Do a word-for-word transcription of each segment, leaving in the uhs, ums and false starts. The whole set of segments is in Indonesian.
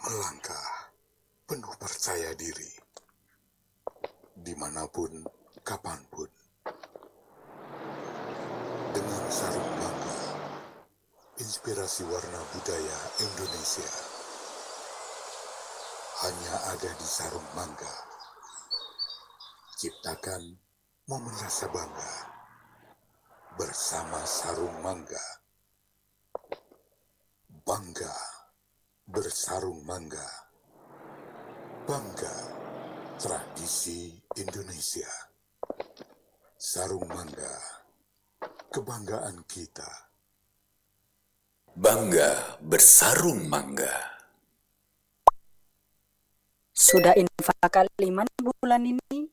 melangkah penuh percaya diri, dimanapun, kapanpun, dengan sarung bangga, inspirasi warna budaya Indonesia hanya ada di Sarung Mangga. Ciptakan momen rasa bangga bersama Sarung Mangga. Bangga bersarung mangga. Bangga tradisi Indonesia. Sarung Mangga, kebanggaan kita. Bangga bersarung mangga. Sudah infak kaliman bulan ini?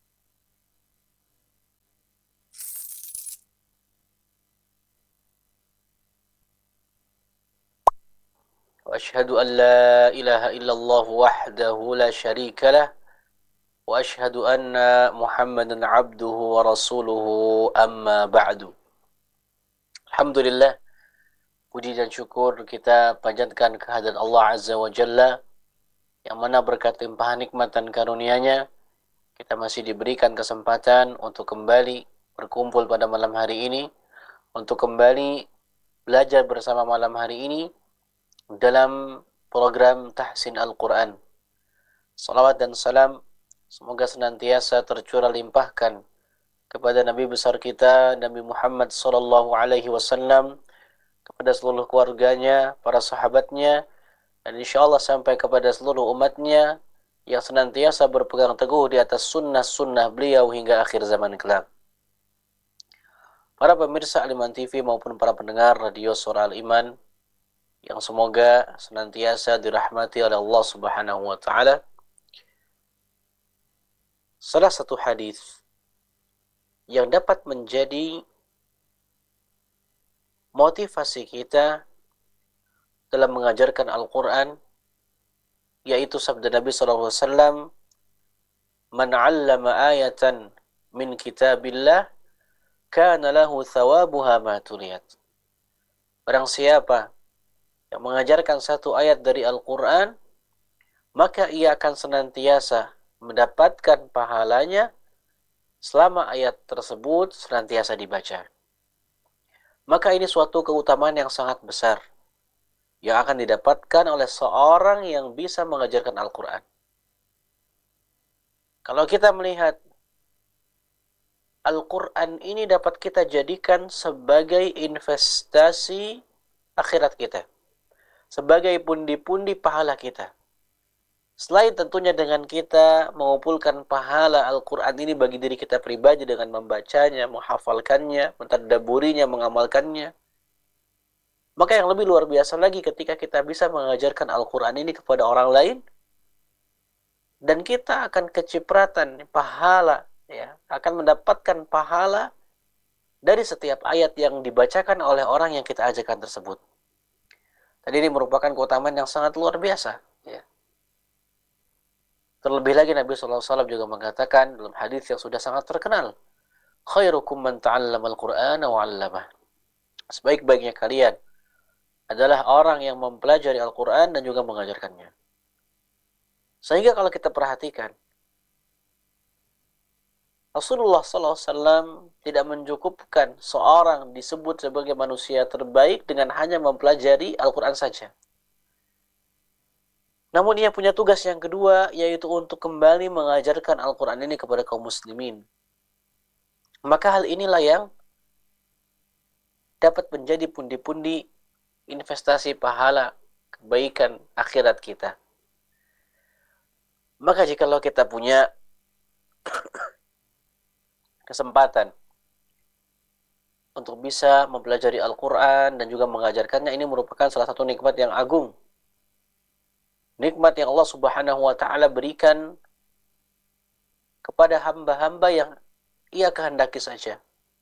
وأشهد أن لا إله إلا الله وحده لا شريك له وأشهد أن محمدا عبده ورسوله أما بعد. Alhamdulillah, puji dan syukur kita panjatkan kehadirat Allah Azza wa Jalla, yang mana berkat limpahan nikmat dan karunia-Nya kita masih diberikan kesempatan untuk kembali berkumpul pada malam hari ini, untuk kembali belajar bersama malam hari ini dalam program Tahsin Al-Quran. Salawat dan salam semoga senantiasa tercurah limpahkan kepada Nabi besar kita, Nabi Muhammad sallallahu alaihi wasallam, kepada seluruh keluarganya, para sahabatnya, dan insya Allah sampai kepada seluruh umatnya yang senantiasa berpegang teguh di atas sunnah-sunnah beliau hingga akhir zaman kelak. Para pemirsa Al-Iman T V maupun para pendengar radio Suara Al-Iman yang semoga senantiasa dirahmati oleh Allah Subhanahu wa taala. Salah satu hadis yang dapat menjadi motivasi kita dalam mengajarkan Al-Quran, yaitu sabda Nabi sallallahu alaihi wasallam, "Man 'allama ayatan min kitabillah kana lahu thawabuha ma tuliyat." Barang siapa yang mengajarkan satu ayat dari Al-Quran, maka ia akan senantiasa mendapatkan pahalanya selama ayat tersebut senantiasa dibaca. Maka ini suatu keutamaan yang sangat besar yang akan didapatkan oleh seorang yang bisa mengajarkan Al-Quran. Kalau kita melihat Al-Quran ini dapat kita jadikan sebagai investasi akhirat kita, sebagai pundi-pundi pahala kita. Selain tentunya dengan kita mengumpulkan pahala Al-Quran ini bagi diri kita pribadi dengan membacanya, menghafalkannya, mentadabburinya, mengamalkannya, maka yang lebih luar biasa lagi ketika kita bisa mengajarkan Al-Quran ini kepada orang lain, dan kita akan kecipratan pahala, ya, akan mendapatkan pahala dari setiap ayat yang dibacakan oleh orang yang kita ajarkan tersebut. Tadi ini merupakan keutamaan yang sangat luar biasa. Ya. Terlebih lagi Nabi shallallahu alaihi wasallam juga mengatakan dalam hadis yang sudah sangat terkenal, "Khairukum man ta'allama al-Qur'ana wa 'allamah." Sebaik-baiknya kalian adalah orang yang mempelajari Al-Quran dan juga mengajarkannya. Sehingga kalau kita perhatikan, Rasulullah shallallahu alaihi wasallam tidak mencukupkan seorang disebut sebagai manusia terbaik dengan hanya mempelajari Al-Quran saja. Namun ia punya tugas yang kedua, yaitu untuk kembali mengajarkan Al-Quran ini kepada kaum muslimin. Maka hal inilah yang dapat menjadi pundi-pundi investasi pahala kebaikan akhirat kita. Maka jikalau kita punya kesempatan untuk bisa mempelajari Al-Quran dan juga mengajarkannya, ini merupakan salah satu nikmat yang agung. Nikmat yang Allah Subhanahu wa ta'ala berikan kepada hamba-hamba yang ia kehendaki saja.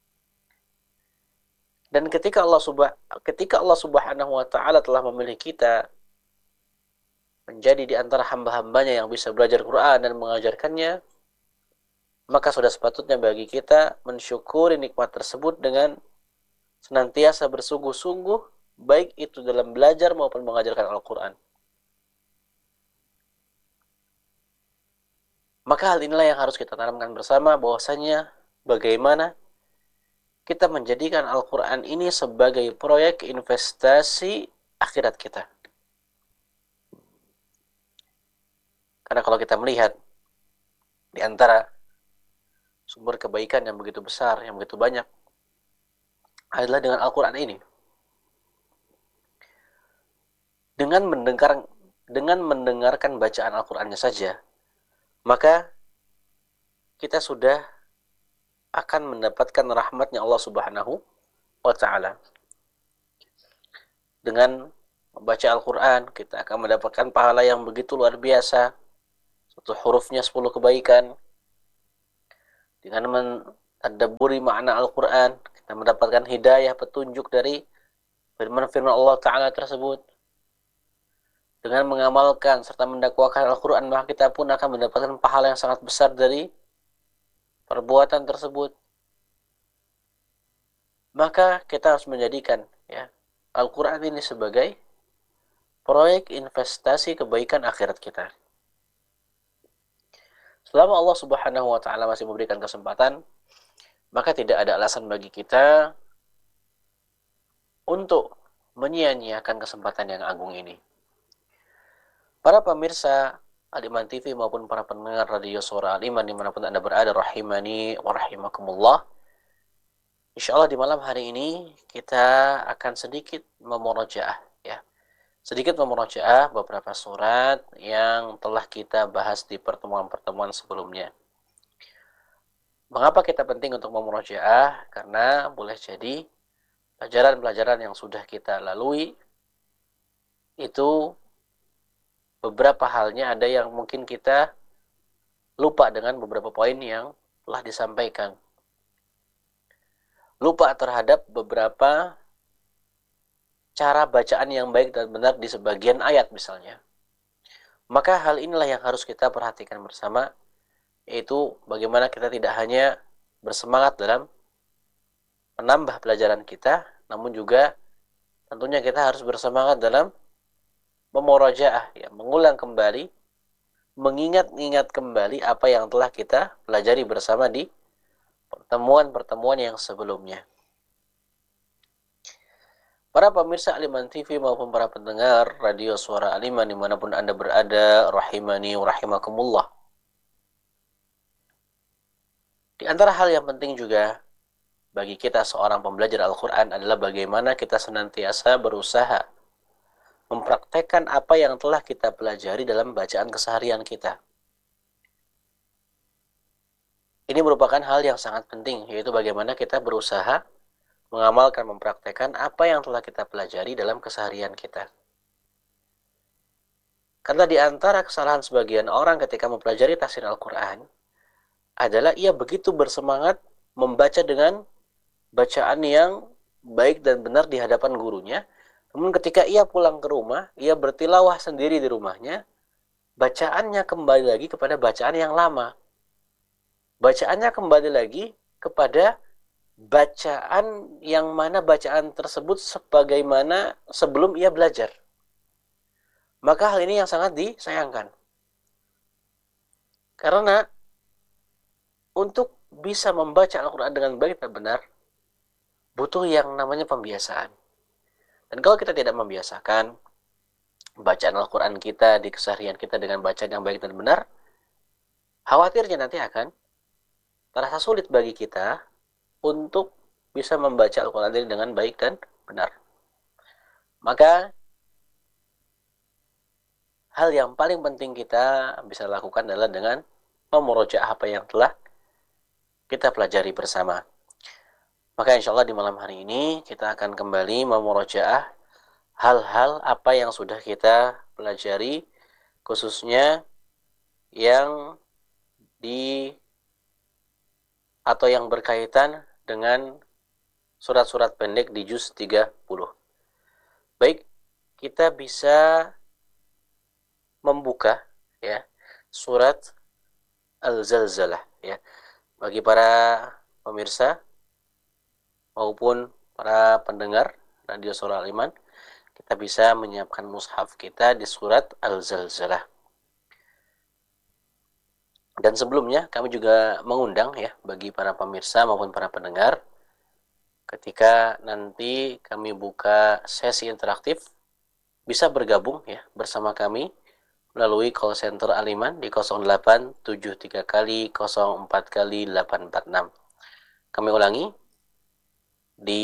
Dan ketika Allah Subhanahu ketika Allah Subhanahu wa ta'ala telah memilih kita menjadi di antara hamba-hambanya yang bisa belajar Quran dan mengajarkannya, maka sudah sepatutnya bagi kita mensyukuri nikmat tersebut dengan senantiasa bersungguh-sungguh, baik itu dalam belajar maupun mengajarkan Al-Quran. Maka hal inilah yang harus kita tanamkan bersama, bahwasanya bagaimana kita menjadikan Al-Quran ini sebagai proyek investasi akhirat kita. Karena kalau kita melihat di antara sumber kebaikan yang begitu besar, yang begitu banyak, adalah dengan Al-Quran ini. Dengan mendengar, dengan mendengarkan bacaan Al-Qurannya saja, maka kita sudah akan mendapatkan rahmatnya Allah Subhanahu wa Ta'ala. Dengan membaca Al-Quran, kita akan mendapatkan pahala yang begitu luar biasa. Satu hurufnya sepuluh kebaikan. Dengan mentadabburi makna Al-Quran, kita mendapatkan hidayah, petunjuk dari firman-firman Allah Ta'ala tersebut. Dengan mengamalkan serta mendakwakan Al-Quran, maka kita pun akan mendapatkan pahala yang sangat besar dari perbuatan tersebut. Maka kita harus menjadikan ya Al-Quran ini sebagai proyek investasi kebaikan akhirat kita. Selama Allah Subhanahu wa Ta'ala masih memberikan kesempatan, maka tidak ada alasan bagi kita untuk menyia-nyiakan kesempatan yang agung ini. Para pemirsa Al-Iman T V maupun para pendengar radio Suara Al-Iman dimanapun Anda berada, rahimani wa rahimakumullah. Insyaallah di malam hari ini kita akan sedikit memurojaah ya. Sedikit memurojaah beberapa surat yang telah kita bahas di pertemuan-pertemuan sebelumnya. Mengapa kita penting untuk memurojaah? Karena boleh jadi pelajaran-pelajaran yang sudah kita lalui itu beberapa halnya ada yang mungkin kita lupa dengan beberapa poin yang telah disampaikan. Lupa terhadap beberapa cara bacaan yang baik dan benar di sebagian ayat misalnya. Maka hal inilah yang harus kita perhatikan bersama, yaitu bagaimana kita tidak hanya bersemangat dalam menambah pelajaran kita, namun juga tentunya kita harus bersemangat dalam memurajaah, ya, mengulang kembali, mengingat-ingat kembali apa yang telah kita pelajari bersama di pertemuan-pertemuan yang sebelumnya. Para pemirsa Al-Iman T V maupun para pendengar radio Suara Al-Iman dimanapun Anda berada, rahimani wa rahimakumullah. Di antara hal yang penting juga bagi kita seorang pembelajar Al-Quran adalah bagaimana kita senantiasa berusaha mempraktekkan apa yang telah kita pelajari dalam bacaan keseharian kita. Ini merupakan hal yang sangat penting, yaitu bagaimana kita berusaha mengamalkan, mempraktekkan apa yang telah kita pelajari dalam keseharian kita. Karena di antara kesalahan sebagian orang ketika mempelajari tafsir Al-Quran adalah ia begitu bersemangat membaca dengan bacaan yang baik dan benar di hadapan gurunya, namun ketika ia pulang ke rumah, ia bertilawah sendiri di rumahnya, bacaannya kembali lagi kepada bacaan yang lama. Bacaannya kembali lagi kepada bacaan yang mana bacaan tersebut sebagaimana sebelum ia belajar. Maka hal ini yang sangat disayangkan. Karena untuk bisa membaca Al-Quran dengan baik dan benar, butuh yang namanya pembiasaan. Dan kalau kita tidak membiasakan bacaan Al-Quran kita di keseharian kita dengan bacaan yang baik dan benar, khawatirnya nanti akan terasa sulit bagi kita untuk bisa membaca Al-Quran ini dengan baik dan benar. Maka hal yang paling penting kita bisa lakukan adalah dengan memurojaah apa yang telah kita pelajari bersama. Maka insya Allah di malam hari ini kita akan kembali memurojaah hal-hal apa yang sudah kita pelajari, khususnya yang di atau yang berkaitan dengan surat-surat pendek di juz tiga puluh. Baik, kita bisa membuka ya surat Al-Zalzalah ya. Bagi para pemirsa maupun para pendengar radio Suara Al-Iman, kita bisa menyiapkan mushaf kita di surat Al-Zalzalah. Dan sebelumnya kami juga mengundang ya bagi para pemirsa maupun para pendengar, ketika nanti kami buka sesi interaktif, bisa bergabung ya bersama kami melalui call center Aliman di nol delapan tujuh tiga kali nol empat kali delapan empat enam. Kami ulangi, di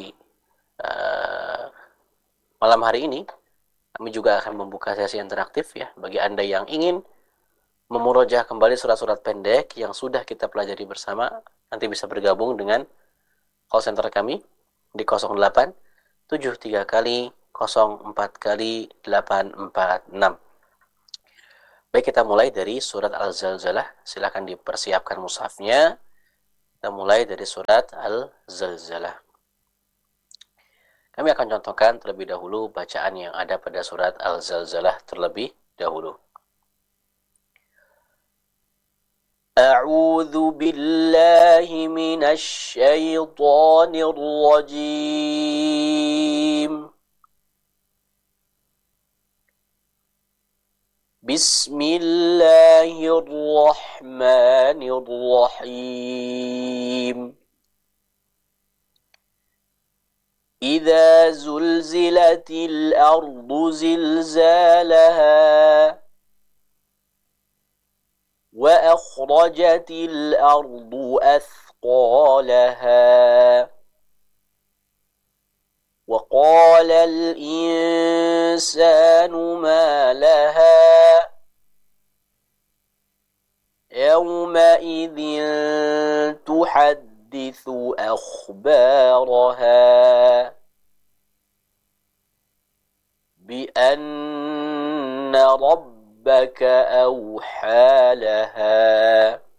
uh, malam hari ini kami juga akan membuka sesi interaktif ya bagi Anda yang ingin memurojah kembali surat-surat pendek yang sudah kita pelajari bersama. Nanti bisa bergabung dengan call center kami di nol delapan tujuh tiga kali nol empat kali delapan empat enam. Baik, kita mulai dari surat Al-Zalzalah. Silakan dipersiapkan mushafnya. Kita mulai dari surat Al-Zalzalah. Kami akan contohkan terlebih dahulu bacaan yang ada pada surat Al-Zalzalah terlebih dahulu. A'udzu billahi minasy syaithanir rajim. Bismillahirrahmanirrahim. Idza zulzilatil ardu zilzalaha wa akhrajatil ardu athqalaha wa qala al insanu ma laha yawma'idhin tuhaddithu akhbaraha bi anna rabbaka awha laha